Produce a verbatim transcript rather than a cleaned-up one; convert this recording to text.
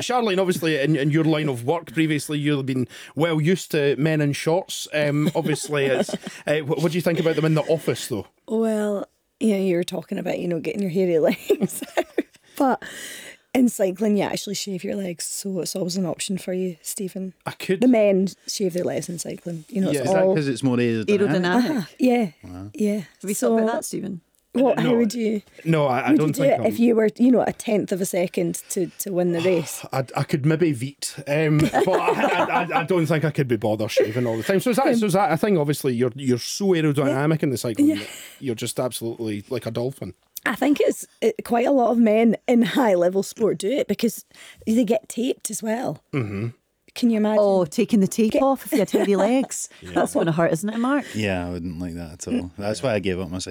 Charlene, obviously, in, in your line of work previously, you've been well used to men in shorts. Um, obviously, it's, uh, what, what do you think about them in the office, though? Well, you know, you were talking about, you know, getting your hairy legs out. But in cycling, you actually shave your legs, so it's always an option for you, Stephen. I could. The men shave their legs in cycling. You know, Yeah. it's Is that all because it's more aerodynamic? Aerodynamic. Ah, yeah, Wow. yeah. Have you so, thought about that, Stephen? What? No, how would you? No, I, I would don't you do think it I'm- if you were, you know, a tenth of a second to, to win the race? I, I could maybe veet, um, but I, I, I don't think I could be bothered shaving all the time. So is that, so is that a thing? Obviously, you're you're so aerodynamic in the cycling Yeah. that you're just absolutely like a dolphin. I think it's it, quite a lot of men in high level sport do it because they get taped as well. Mm-hmm. Can you imagine? Oh, taking the tape off if you had hairy legs. That's going to hurt, isn't it, Mark? Yeah, I wouldn't like that at all. That's why I gave up my cycling.